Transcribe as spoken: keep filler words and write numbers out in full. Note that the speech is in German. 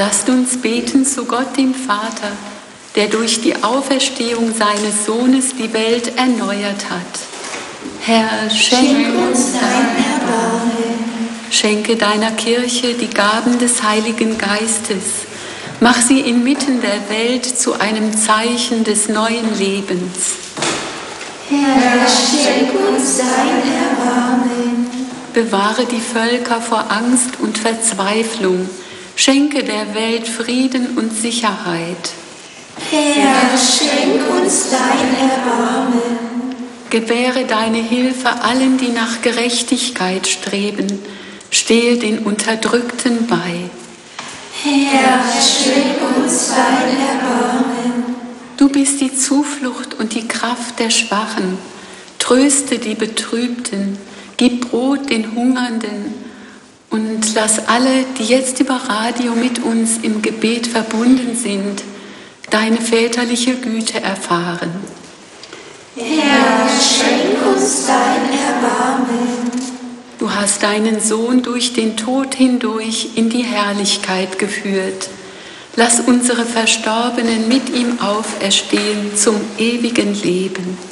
Lasst uns beten zu Gott, dem Vater, der durch die Auferstehung seines Sohnes die Welt erneuert hat. Herr, schenk uns dein Erbarmen. Schenke deiner Kirche die Gaben des Heiligen Geistes. Mach sie inmitten der Welt zu einem Zeichen des neuen Lebens. Herr, schenk uns dein Erbarmen. Bewahre die Völker vor Angst und Verzweiflung. Schenke der Welt Frieden und Sicherheit. Herr, schenk uns dein Erbarmen. Gewähre deine Hilfe allen, die nach Gerechtigkeit streben. Stehe den Unterdrückten bei. Herr, schenk uns dein Erbarmen. Du bist die Zuflucht und die Kraft der Schwachen. Tröste die Betrübten, gib Brot den Hungernden und lass alle, die jetzt über Radio mit uns im Gebet verbunden sind, deine väterliche Güte erfahren. Herr, schenk uns dein Erbarmen. Du hast deinen Sohn durch den Tod hindurch in die Herrlichkeit geführt. Lass unsere Verstorbenen mit ihm auferstehen zum ewigen Leben.